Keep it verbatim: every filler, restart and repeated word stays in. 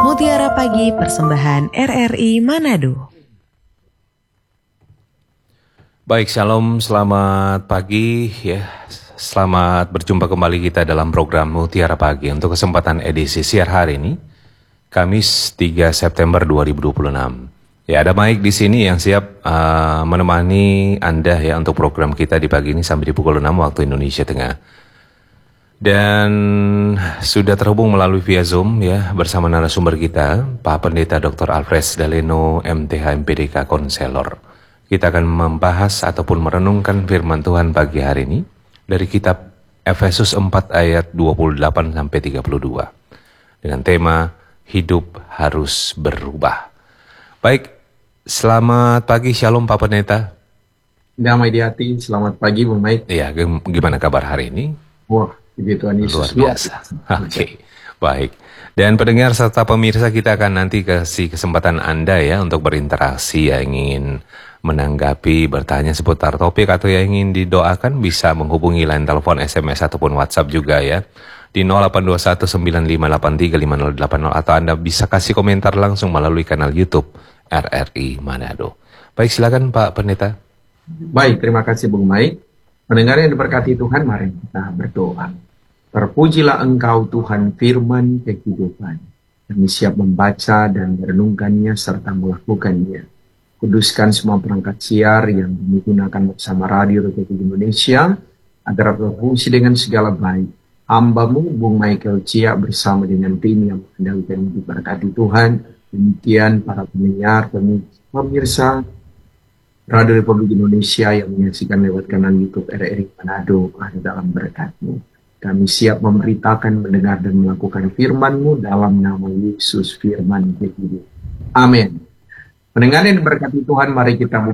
Mutiara Pagi persembahan R R I Manado. Baik, shalom, selamat pagi ya. Selamat berjumpa kembali kita dalam program Mutiara Pagi untuk kesempatan edisi siar hari ini, Kamis tiga September dua ribu dua puluh enam. Ya, ada Mike di sini yang siap uh, menemani Anda ya untuk program kita di pagi ini sampai di pukul enam waktu Indonesia Tengah. Dan sudah terhubung melalui via Zoom ya bersama narasumber kita, Pak Pendeta doktor Alfred Daleno, M T H M P D K Konselor. Kita akan membahas ataupun merenungkan firman Tuhan pagi hari ini dari kitab Efesus empat ayat dua puluh delapan sampai tiga puluh dua dengan tema hidup harus berubah. Baik, selamat pagi, shalom Pak Pendeta. Damai di hati, selamat pagi Bung Mike. Iya, gimana kabar hari ini? Wah, puji Tuhan Yesus. Luar biasa. Oke, okay. Baik. Dan pendengar serta pemirsa, kita akan nanti kasih kesempatan Anda ya untuk berinteraksi, yang ingin menanggapi, bertanya seputar topik atau yang ingin didoakan bisa menghubungi line telepon, S M S ataupun WhatsApp juga ya di nol delapan dua satu sembilan lima delapan tiga lima nol delapan nol, atau Anda bisa kasih komentar langsung melalui kanal YouTube R R I Manado. Baik, silakan Pak Pendeta. Baik, terima kasih Bung Mike. Pendengar yang diberkati Tuhan, mari kita berdoa. Terpujilah Engkau Tuhan firman kehidupan. Kami siap membaca dan merenungkannya serta melakukannya. Kuduskan semua perangkat siar yang digunakan bersama Radio Republik Indonesia agar berfungsi dengan segala baik. Hamba-Mu Bung Michael Cia bersama dengan tim yang mengandalkan diberkati Tuhan. Demikian para pendengar, pemirsa Radio Republik Indonesia yang menyaksikan lewat kanal YouTube R R I Manado, ada dalam berkat-Mu. Kami siap memberitakan, mendengar, dan melakukan firman-Mu dalam nama Yesus, firman kehidupan. Amin. Pendengar yang diberkati Tuhan, mari kita